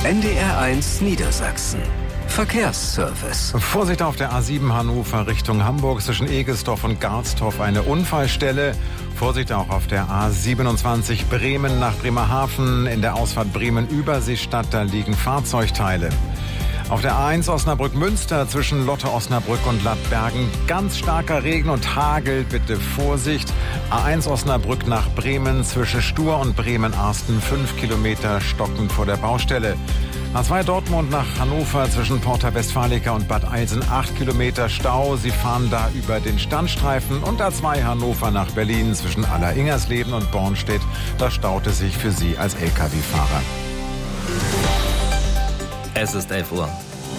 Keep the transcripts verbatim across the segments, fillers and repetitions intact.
N D R eins Niedersachsen. Verkehrsservice. Vorsicht auf der A sieben Hannover Richtung Hamburg zwischen Egestorf und Garstorf eine Unfallstelle. Vorsicht auch auf der A siebenundzwanzig Bremen nach Bremerhaven in der Ausfahrt Bremen-Überseestadt, da liegen Fahrzeugteile. Auf der A eins Osnabrück-Münster zwischen Lotte-Osnabrück und Lappbergen ganz starker Regen und Hagel, bitte Vorsicht. A eins Osnabrück nach Bremen zwischen Stur und Bremen-Arsten fünf Kilometer stockend vor der Baustelle. A zwei Dortmund nach Hannover zwischen Porta Westfalica und Bad Eilsen acht Kilometer Stau. Sie fahren da über den Standstreifen. Und A zwei Hannover nach Berlin zwischen Aller-Ingersleben und Bornstedt. Da staut es sich für Sie als L K W-Fahrer. Es ist elf Uhr.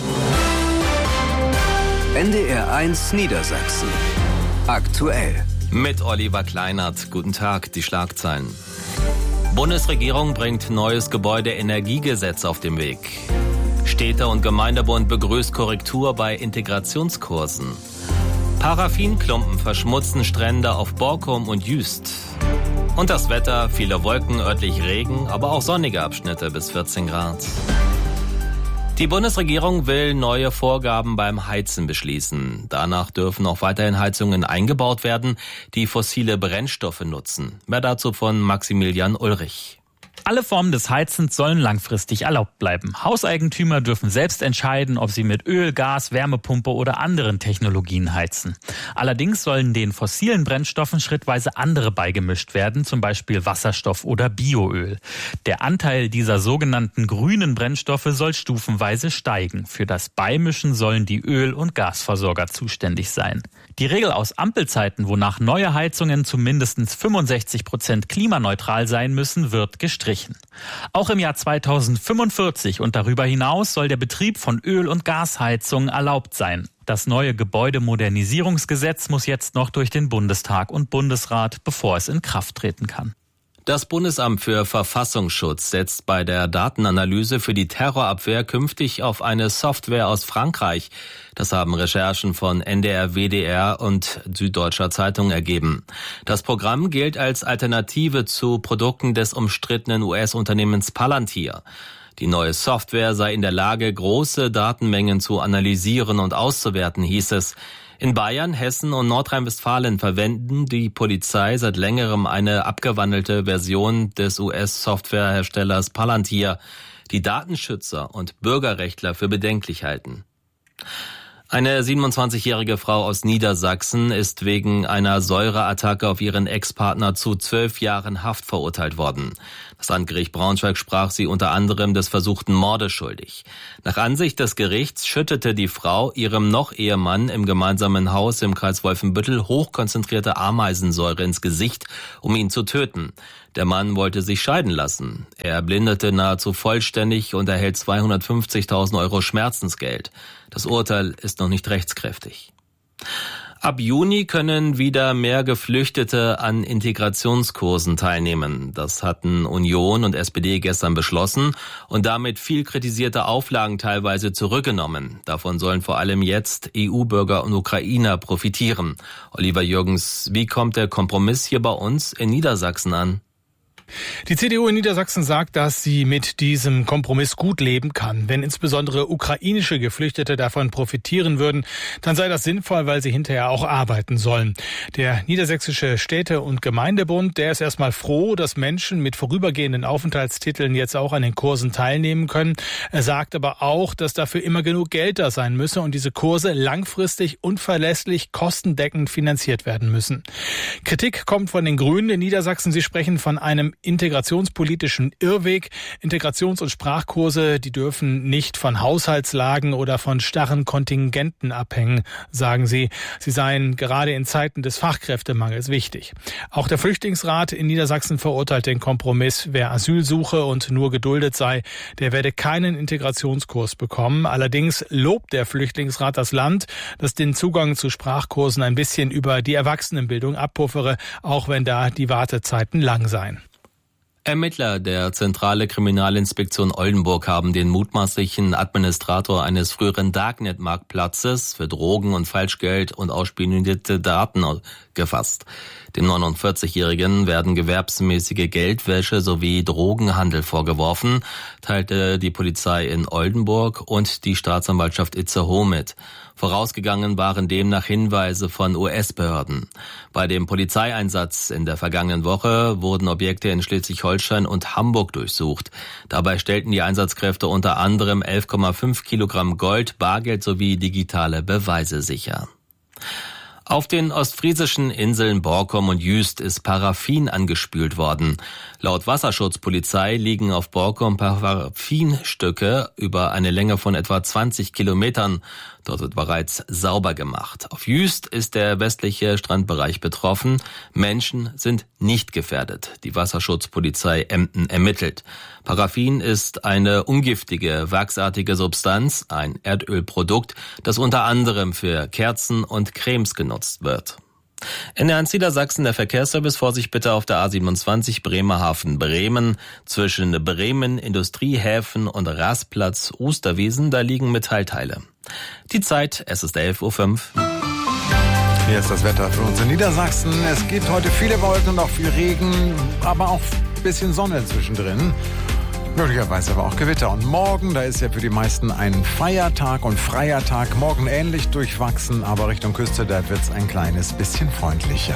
N D R eins Niedersachsen. Aktuell. Mit Oliver Kleinert. Guten Tag, die Schlagzeilen. Bundesregierung bringt neues Gebäudeenergiegesetz auf den Weg. Städte- und Gemeindebund begrüßt Korrektur bei Integrationskursen. Paraffinklumpen verschmutzen Strände auf Borkum und Jüst. Und das Wetter, viele Wolken, örtlich Regen, aber auch sonnige Abschnitte bis vierzehn Grad. Die Bundesregierung will neue Vorgaben beim Heizen beschließen. Danach dürfen auch weiterhin Heizungen eingebaut werden, die fossile Brennstoffe nutzen. Mehr dazu von Maximilian Ulrich. Alle Formen des Heizens sollen langfristig erlaubt bleiben. Hauseigentümer dürfen selbst entscheiden, ob sie mit Öl, Gas, Wärmepumpe oder anderen Technologien heizen. Allerdings sollen den fossilen Brennstoffen schrittweise andere beigemischt werden, zum Beispiel Wasserstoff oder Bioöl. Der Anteil dieser sogenannten grünen Brennstoffe soll stufenweise steigen. Für das Beimischen sollen die Öl- und Gasversorger zuständig sein. Die Regel aus Ampelzeiten, wonach neue Heizungen zu mindestens fünfundsechzig Prozent klimaneutral sein müssen, wird gestrichen. Auch im Jahr zweitausendfünfundvierzig und darüber hinaus soll der Betrieb von Öl- und Gasheizungen erlaubt sein. Das neue Gebäudemodernisierungsgesetz muss jetzt noch durch den Bundestag und Bundesrat, bevor es in Kraft treten kann. Das Bundesamt für Verfassungsschutz setzt bei der Datenanalyse für die Terrorabwehr künftig auf eine Software aus Frankreich. Das haben Recherchen von N D R, W D R und Süddeutscher Zeitung ergeben. Das Programm gilt als Alternative zu Produkten des umstrittenen U S-Unternehmens Palantir. Die neue Software sei in der Lage, große Datenmengen zu analysieren und auszuwerten, hieß es. In Bayern, Hessen und Nordrhein-Westfalen verwenden die Polizei seit längerem eine abgewandelte Version des U S-Softwareherstellers Palantir, die Datenschützer und Bürgerrechtler für bedenklich halten. Eine siebenundzwanzigjährige Frau aus Niedersachsen ist wegen einer Säureattacke auf ihren Ex-Partner zu zwölf Jahren Haft verurteilt worden. Das Landgericht Braunschweig sprach sie unter anderem des versuchten Mordes schuldig. Nach Ansicht des Gerichts schüttete die Frau ihrem Noch-Ehemann im gemeinsamen Haus im Kreis Wolfenbüttel hochkonzentrierte Ameisensäure ins Gesicht, um ihn zu töten. Der Mann wollte sich scheiden lassen. Er erblindete nahezu vollständig und erhält zweihundertfünfzigtausend Euro Schmerzensgeld. Das Urteil ist noch nicht rechtskräftig. Ab Juni können wieder mehr Geflüchtete an Integrationskursen teilnehmen. Das hatten Union und S P D gestern beschlossen und damit viel kritisierte Auflagen teilweise zurückgenommen. Davon sollen vor allem jetzt E U-Bürger und Ukrainer profitieren. Oliver Jürgens, wie kommt der Kompromiss hier bei uns in Niedersachsen an? Die C D U in Niedersachsen sagt, dass sie mit diesem Kompromiss gut leben kann. Wenn insbesondere ukrainische Geflüchtete davon profitieren würden, dann sei das sinnvoll, weil sie hinterher auch arbeiten sollen. Der Niedersächsische Städte- und Gemeindebund, der ist erstmal froh, dass Menschen mit vorübergehenden Aufenthaltstiteln jetzt auch an den Kursen teilnehmen können. Er sagt aber auch, dass dafür immer genug Geld da sein müsse und diese Kurse langfristig und verlässlich kostendeckend finanziert werden müssen. Kritik kommt von den Grünen in Niedersachsen. Sie sprechen von einem integrationspolitischen Irrweg. Integrations- und Sprachkurse, die dürfen nicht von Haushaltslagen oder von starren Kontingenten abhängen, sagen sie. Sie seien gerade in Zeiten des Fachkräftemangels wichtig. Auch der Flüchtlingsrat in Niedersachsen verurteilt den Kompromiss. Wer Asyl suche und nur geduldet sei, der werde keinen Integrationskurs bekommen. Allerdings lobt der Flüchtlingsrat das Land, das den Zugang zu Sprachkursen ein bisschen über die Erwachsenenbildung abpuffere, auch wenn da die Wartezeiten lang seien. Ermittler der Zentrale Kriminalinspektion Oldenburg haben den mutmaßlichen Administrator eines früheren Darknet-Marktplatzes für Drogen und Falschgeld und ausspionierte Daten gefasst. Dem neunundvierzigjährigen werden gewerbsmäßige Geldwäsche sowie Drogenhandel vorgeworfen, teilte die Polizei in Oldenburg und die Staatsanwaltschaft Itzehoe mit. Vorausgegangen waren demnach Hinweise von U S-Behörden. Bei dem Polizeieinsatz in der vergangenen Woche wurden Objekte in Schleswig-Holstein und Hamburg durchsucht. Dabei stellten die Einsatzkräfte unter anderem elf Komma fünf Kilogramm Gold, Bargeld sowie digitale Beweise sicher. Auf den ostfriesischen Inseln Borkum und Jüst ist Paraffin angespült worden. Laut Wasserschutzpolizei liegen auf Borkum Paraffinstücke über eine Länge von etwa zwanzig Kilometern. Dort wird bereits sauber gemacht. Auf Jüst ist der westliche Strandbereich betroffen. Menschen sind nicht gefährdet. Die Wasserschutzpolizei Emden ermittelt. Paraffin ist eine ungiftige, wachsartige Substanz, ein Erdölprodukt, das unter anderem für Kerzen und Cremes genutzt wird. N R eins Niedersachsen, der Verkehrsservice, Vorsicht bitte auf der A siebenundzwanzig Bremerhaven-Bremen zwischen Bremen, Industriehäfen und Rastplatz Osterwiesen, da liegen Metallteile. Die Zeit, es ist elf Uhr fünf. Hier ist das Wetter für uns in Niedersachsen. Es gibt heute viele Wolken und auch viel Regen, aber auch ein bisschen Sonne zwischendrin. Möglicherweise aber auch Gewitter. Und morgen, da ist ja für die meisten ein Feiertag und freier Tag. Morgen ähnlich durchwachsen, aber Richtung Küste, da wird's ein kleines bisschen freundlicher.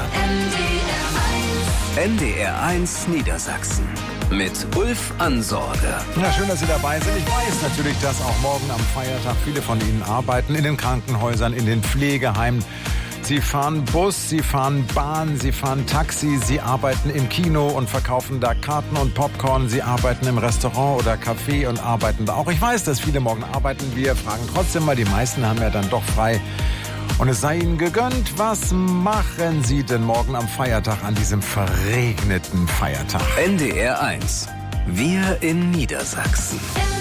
N D R eins Niedersachsen mit Ulf Ansorge. Ja, schön, dass Sie dabei sind. Ich weiß natürlich, dass auch morgen am Feiertag viele von Ihnen arbeiten. In den Krankenhäusern, in den Pflegeheimen. Sie fahren Bus, Sie fahren Bahn, Sie fahren Taxi, Sie arbeiten im Kino und verkaufen da Karten und Popcorn. Sie arbeiten im Restaurant oder Café und arbeiten da auch. Ich weiß, dass viele morgen arbeiten. Wir fragen trotzdem mal, die meisten haben ja dann doch frei. Und es sei Ihnen gegönnt. Was machen Sie denn morgen am Feiertag, an diesem verregneten Feiertag? N D R eins. Wir in Niedersachsen.